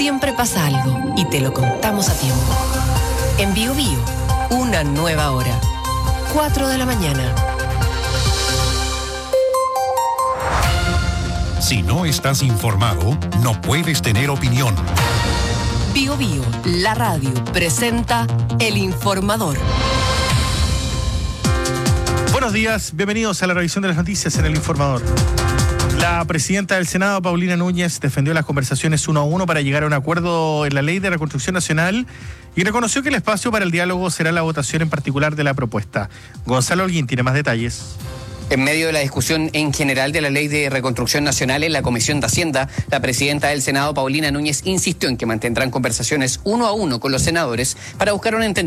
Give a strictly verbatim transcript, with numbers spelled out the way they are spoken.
siempre pasa algo y te lo contamos a tiempo. En Bio Bio, una nueva hora. cuatro de la mañana. Si no estás informado, no puedes tener opinión. Bio Bio, la radio, presenta El Informador. Buenos días, bienvenidos a la revisión de las noticias en El Informador. La presidenta del Senado, Paulina Núñez, defendió las conversaciones uno a uno para llegar a un acuerdo en la Ley de Reconstrucción Nacional y reconoció que el espacio para el diálogo será la votación en particular de la propuesta. Gonzalo Holguín tiene más detalles. En medio de la discusión en general de la Ley de Reconstrucción Nacional en la Comisión de Hacienda, la presidenta del Senado, Paulina Núñez, insistió en que mantendrán conversaciones uno a uno con los senadores para buscar un entendimiento